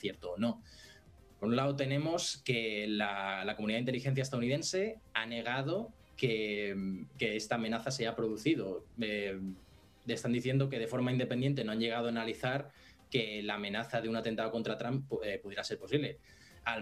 cierto o no. Por un lado tenemos que la comunidad de inteligencia estadounidense ha negado que esta amenaza se haya producido. Están diciendo que de forma independiente no han llegado a analizar que la amenaza de un atentado contra Trump pudiera ser posible.